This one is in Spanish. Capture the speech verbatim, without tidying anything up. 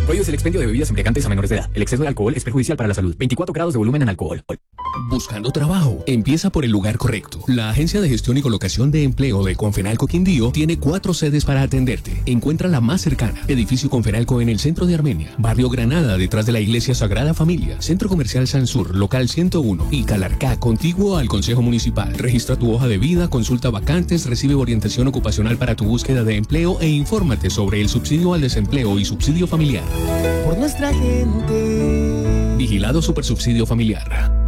Prohíbes el expendio de bebidas embriagantes a menores de edad. El exceso de alcohol es perjudicial para la salud. veinticuatro grados de volumen en alcohol. Buscando trabajo. Empieza por el lugar correcto. La Agencia de Gestión y Colocación de Empleo de Confenalco Quindío tiene cuatro sedes para atenderte. Encuentra la más cercana. Edificio Confenalco en el centro de Armenia. Barrio Granada, detrás de la Iglesia Sagrada Familia. Centro Comercial Sansur, local ciento uno. Y Calarcá, contiguo al Consejo Municipal. Registra tu hoja de vida, consulta vacantes, recibe orientación ocupacional para tu búsqueda de empleo e infórmate sobre el subsidio al desempleo y subsidio familiar. Por nuestra gente. Vigilado Supersubsidio Familiar.